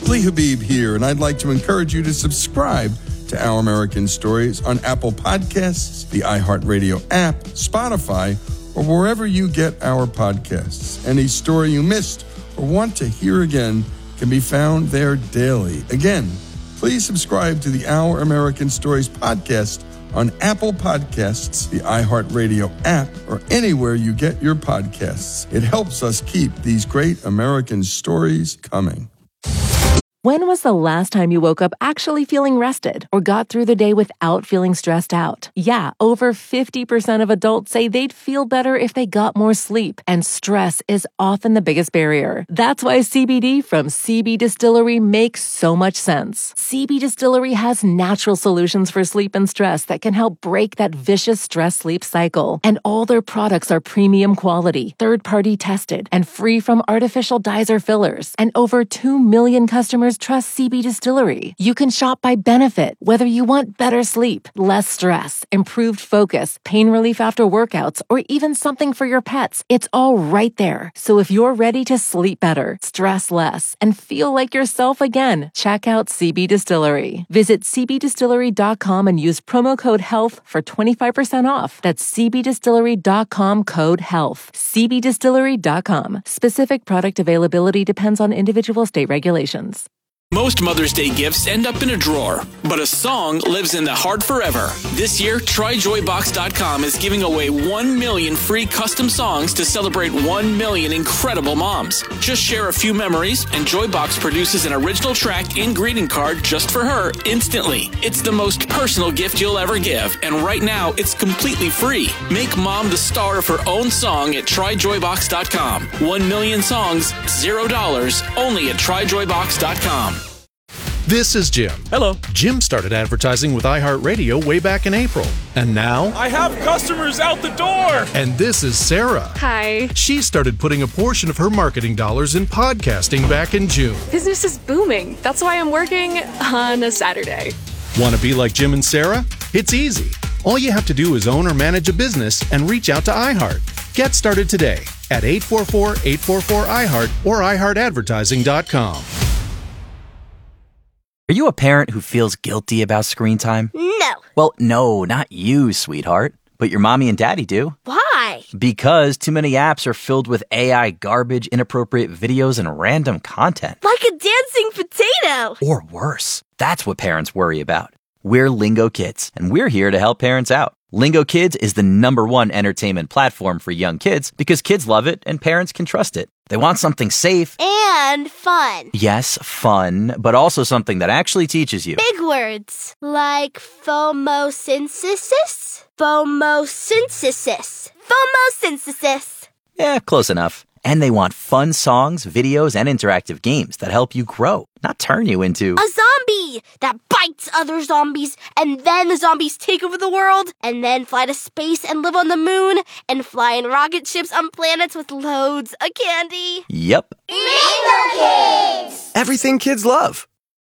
Lee Habib here, and I'd like to encourage you to subscribe to Our American Stories on Apple Podcasts, the iHeartRadio app, Spotify, or wherever you get our podcasts. Any story you missed or want to hear again can be found there daily. Again, please subscribe to the Our American Stories podcast on Apple Podcasts, the iHeartRadio app, or anywhere you get your podcasts. It helps us keep these great American stories coming. When was the last time you woke up actually feeling rested or got through the day without feeling stressed out? Yeah, over 50% of adults say they'd feel better if they got more sleep, and stress is often the biggest barrier. That's why CBD from CB Distillery makes so much sense. CB Distillery has natural solutions for sleep and stress that can help break that vicious stress-sleep cycle. And all their products are premium quality, third-party tested, and free from artificial dyes or fillers. And over 2 million customers trust CB Distillery. You can shop by benefit, whether you want better sleep, less stress, improved focus, pain relief after workouts, or even something for your pets. It's all right there. So if you're ready to sleep better, stress less, and feel like yourself again, check out CB Distillery. Visit cbdistillery.com and use promo code HEALTH for 25% off. That's cbdistillery.com, code HEALTH. cbdistillery.com. Specific product availability depends on individual state regulations. Most Mother's Day gifts end up in a drawer, but a song lives in the heart forever. This year, TryJoyBox.com is giving away 1 million free custom songs to celebrate 1 million incredible moms. Just share a few memories, and Joybox produces an original track and greeting card just for her instantly. It's the most personal gift you'll ever give, and right now, it's completely free. Make mom the star of her own song at TryJoyBox.com. 1 million songs, $0, only at TryJoyBox.com. This is Jim. Hello. Jim started advertising with iHeartRadio way back in April. And now... I have customers out the door! And this is Sarah. Hi. She started putting a portion of her marketing dollars in podcasting back in June. Business is booming. That's why I'm working on a Saturday. Want to be like Jim and Sarah? It's easy. All you have to do is own or manage a business and reach out to iHeart. Get started today at 844-844-iHeart or iHeartAdvertising.com. Are you a parent who feels guilty about screen time? No. Well, no, not you, sweetheart. But your mommy and daddy do. Why? Because too many apps are filled with AI garbage, inappropriate videos, and random content. Like a dancing potato. Or worse. That's what parents worry about. We're Lingo Kids, and we're here to help parents out. Lingo Kids is the #1 entertainment platform for young kids because kids love it and parents can trust it. They want something safe. And fun. Yes, fun, but also something that actually teaches you. Big words. Like phomosynthesis? Phomosynthesis. Phomosynthesis. Yeah, close enough. And they want fun songs, videos, and interactive games that help you grow, not turn you into a zombie that bites other zombies, and then the zombies take over the world, and then fly to space and live on the moon, and fly in rocket ships on planets with loads of candy. Yep. Lingo Kids! Everything kids love.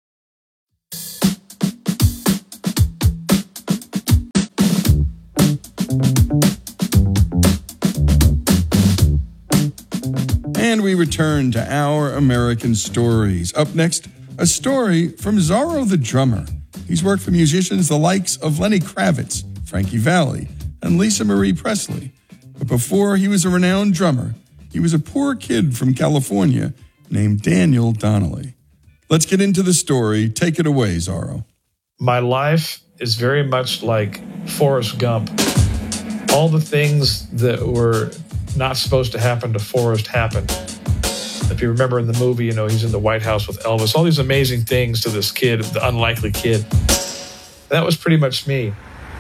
And we return to Our American Stories. Up next, a story from Zorro the Drummer. He's worked for musicians the likes of Lenny Kravitz, Frankie Valli, and Lisa Marie Presley. But before he was a renowned drummer, he was a poor kid from California named Daniel Donnelly. Let's get into the story. Take it away, Zorro. My life is very much like Forrest Gump. All the things that were not supposed to happen to Forrest happened. If you remember in the movie, he's in the White House with Elvis, all these amazing things to this kid, the unlikely kid. That was pretty much me.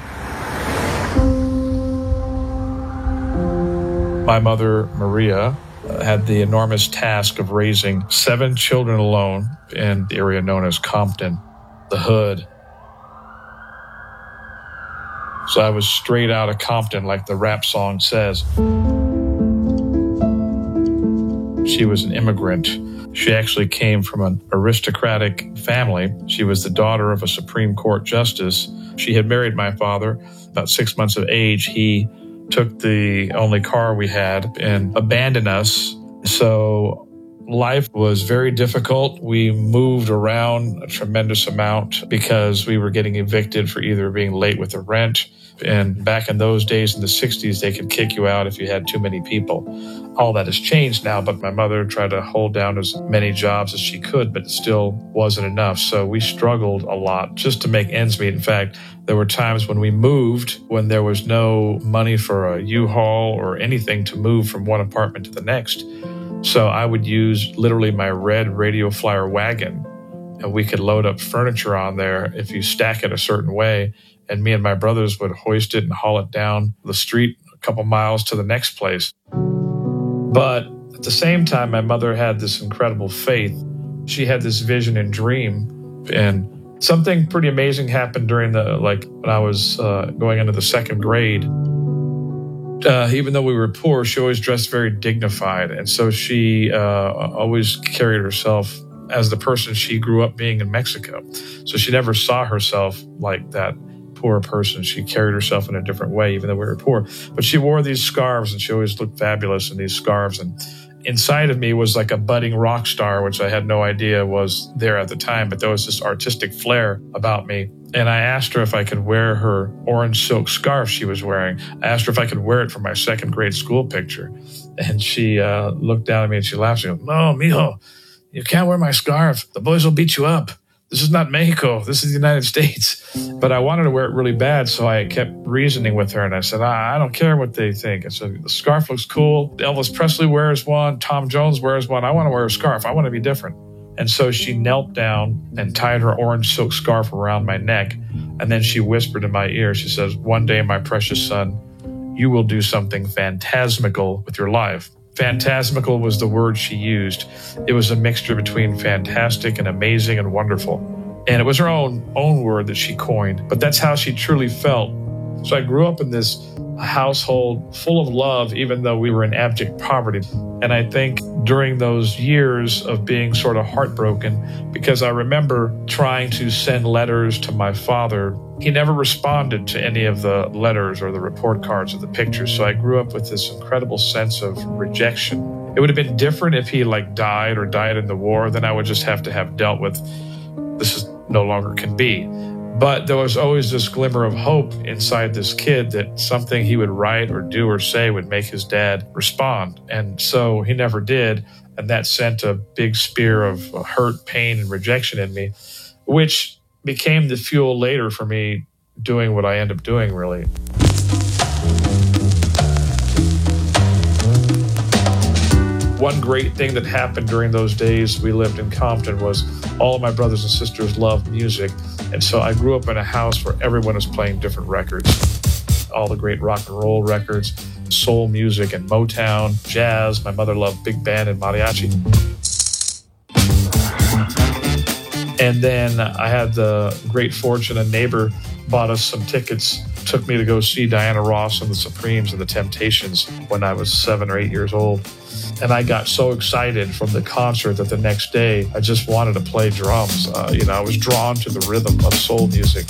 My mother, Maria, had the enormous task of raising 7 children alone in the area known as Compton, the hood. So I was straight out of Compton, like the rap song says. She was an immigrant. She actually came from an aristocratic family. She was the daughter of a Supreme Court justice. She had married my father. About 6 months of age, he took the only car we had and abandoned us. So life was very difficult. We moved around a tremendous amount because we were getting evicted for either being late with the rent. And back in those days, in the 60s, they could kick you out if you had too many people. All that has changed now, but my mother tried to hold down as many jobs as she could, but it still wasn't enough. So we struggled a lot just to make ends meet. In fact, there were times when we moved when there was no money for a U-Haul or anything to move from one apartment to the next. So I would use literally my red Radio Flyer wagon, and we could load up furniture on there if you stack it a certain way. And me and my brothers would hoist it and haul it down the street a couple miles to the next place. But at the same time, my mother had this incredible faith. She had this vision and dream. And something pretty amazing happened during when I was going into the second grade. Even though we were poor, she always dressed very dignified. And so she always carried herself as the person she grew up being in Mexico. So she never saw herself like that poor person. She carried herself in a different way, even though we were poor. But she wore these scarves, and she always looked fabulous in these scarves. And inside of me was like a budding rock star, which I had no idea was there at the time. But there was this artistic flair about me. And I asked her if I could wear her orange silk scarf she was wearing. I asked her if I could wear it for my second grade school picture. And she looked down at me and she laughed. She goes, "No, mijo, you can't wear my scarf. The boys will beat you up. This is not Mexico. This is the United States." But I wanted to wear it really bad, so I kept reasoning with her. And I said, I don't care what they think. I said, the scarf looks cool. Elvis Presley wears one. Tom Jones wears one. I want to wear a scarf. I want to be different. And so she knelt down and tied her orange silk scarf around my neck. And then she whispered in my ear, she says, "One day, my precious son, you will do something phantasmical with your life." Phantasmical was the word she used. It was a mixture between fantastic and amazing and wonderful. And it was her own word that she coined, but that's how she truly felt. So I grew up in this household full of love, even though we were in abject poverty. And I think during those years of being sort of heartbroken, because I remember trying to send letters to my father, he never responded to any of the letters or the report cards or the pictures. So I grew up with this incredible sense of rejection. It would have been different if he died or died in the war. Then I would just have to have dealt with this is no longer can be. But there was always this glimmer of hope inside this kid that something he would write or do or say would make his dad respond. And so he never did. And that sent a big spear of hurt, pain, and rejection in me, which became the fuel later for me doing what I ended up doing, really. One great thing that happened during those days we lived in Compton was all of my brothers and sisters loved music. And so I grew up in a house where everyone was playing different records. All the great rock and roll records, soul music and Motown, jazz. My mother loved big band and mariachi. And then I had the great fortune, a neighbor bought us some tickets, took me to go see Diana Ross and the Supremes and the Temptations when I was 7 or 8 years old. And I got so excited from the concert that the next day I just wanted to play drums. I was drawn to the rhythm of soul music.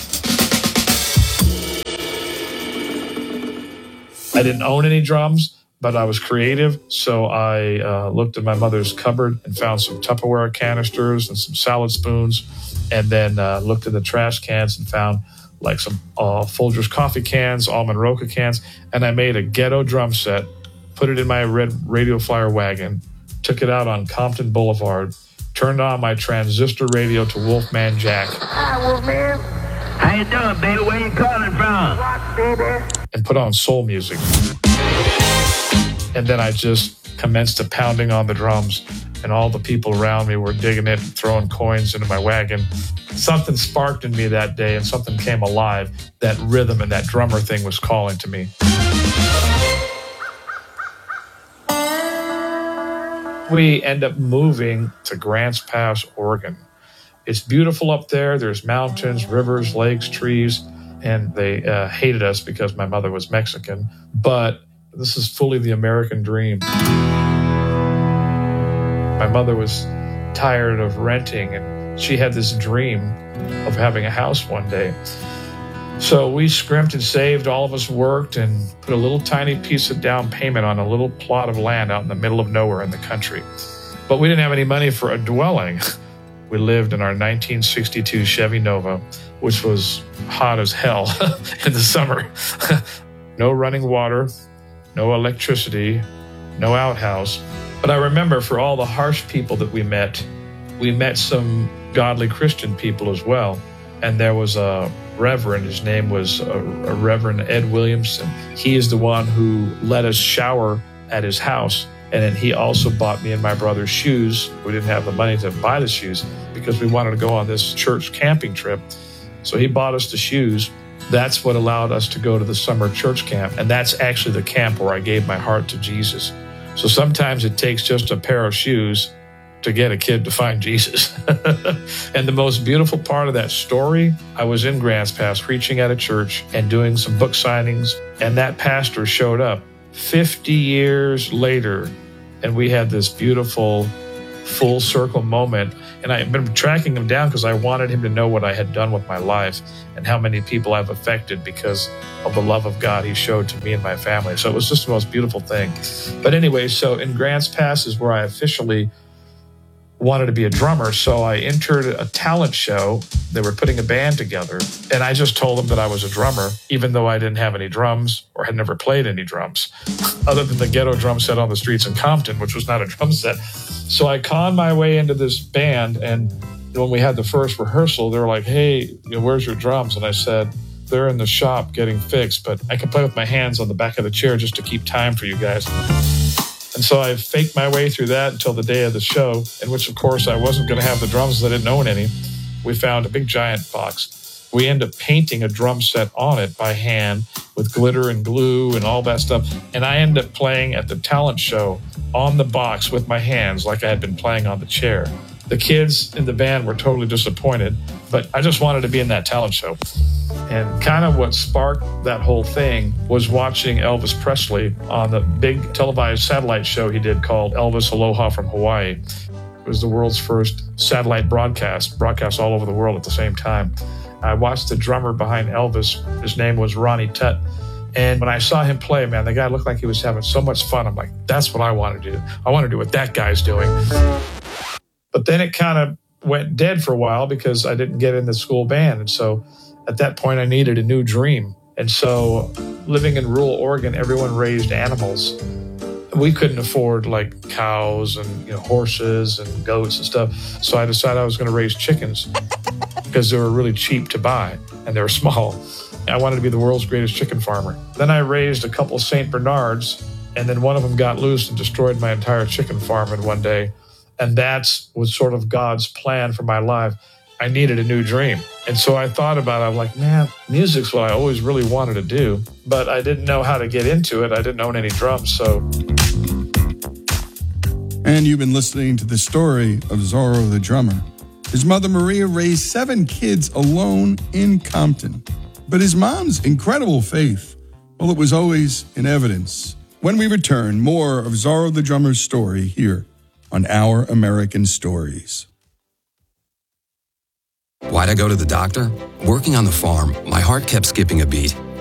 I didn't own any drums, but I was creative. So I looked at my mother's cupboard and found some Tupperware canisters and some salad spoons, and then looked in the trash cans and found some Folgers coffee cans, Almond Roca cans, and I made a ghetto drum set, put it in my red Radio Flyer wagon, took it out on Compton Boulevard, turned on my transistor radio to Wolfman Jack. Hi, Wolfman. How you doing, baby? Where you calling from? Rock, baby. And put on soul music. And then I just commenced to pounding on the drums, and all the people around me were digging it and throwing coins into my wagon. Something sparked in me that day, and something came alive. That rhythm and that drummer thing was calling to me. We end up moving to Grants Pass, Oregon. It's beautiful up there. There's mountains, rivers, lakes, trees, and they hated us because my mother was Mexican. But this is fully the American dream. My mother was tired of renting, and she had this dream of having a house one day. So we scrimped and saved, all of us worked, and put a little tiny piece of down payment on a little plot of land out in the middle of nowhere in the country. But we didn't have any money for a dwelling. We lived in our 1962 Chevy Nova, which was hot as hell in the summer. No running water, no electricity, no outhouse. But I remember for all the harsh people that we met some godly Christian people as well. And there was a reverend, his name was Reverend Ed Williamson. He is the one who let us shower at his house. And then he also bought me and my brother shoes. We didn't have the money to buy the shoes because we wanted to go on this church camping trip. So he bought us the shoes. That's what allowed us to go to the summer church camp. And that's actually the camp where I gave my heart to Jesus. So sometimes it takes just a pair of shoes to get a kid to find Jesus. And the most beautiful part of that story, I was in Grants Pass preaching at a church and doing some book signings. And that pastor showed up 50 years later. And we had this beautiful full circle moment. And I've been tracking him down because I wanted him to know what I had done with my life and how many people I've affected because of the love of God he showed to me and my family. So it was just the most beautiful thing. But anyway, so in Grants Pass is where I officially wanted to be a drummer. So I entered a talent show. They were putting a band together. And I just told them that I was a drummer, even though I didn't have any drums or had never played any drums, other than the ghetto drum set on the streets in Compton, which was not a drum set. So I conned my way into this band. And when we had the first rehearsal, they were like, hey, where's your drums? And I said, they're in the shop getting fixed, but I can play with my hands on the back of the chair just to keep time for you guys. And so I faked my way through that until the day of the show, in which, of course, I wasn't going to have the drums. I didn't own any. We found a big giant box. We ended up painting a drum set on it by hand with glitter and glue and all that stuff. And I ended up playing at the talent show on the box with my hands like I had been playing on the chair. The kids in the band were totally disappointed, but I just wanted to be in that talent show. And kind of what sparked that whole thing was watching Elvis Presley on the big televised satellite show he did called Elvis Aloha from Hawaii. It was the world's first satellite broadcast all over the world at the same time. I watched the drummer behind Elvis. His name was Ronnie Tutt. And when I saw him play, man, the guy looked like he was having so much fun. I'm like, that's what I want to do. I want to do what that guy's doing. But then it kind of went dead for a while because I didn't get in the school band. And so at that point, I needed a new dream. And so living in rural Oregon, everyone raised animals. We couldn't afford like cows and horses and goats and stuff. So I decided I was going to raise chickens because they were really cheap to buy and they were small. I wanted to be the world's greatest chicken farmer. Then I raised a couple of St. Bernards, and then one of them got loose and destroyed my entire chicken farm in one day. And that was sort of God's plan for my life. I needed a new dream. And so I thought about it. I'm like, man, music's what I always really wanted to do, but I didn't know how to get into it. I didn't own any drums, so. And you've been listening to the story of Zorro the drummer. His mother, Maria, raised 7 kids alone in Compton. But his mom's incredible faith, well, it was always in evidence. When we return, more of Zorro the drummer's story here on Our American Stories. Why'd I go to the doctor? Working on the farm, my heart kept skipping a beat.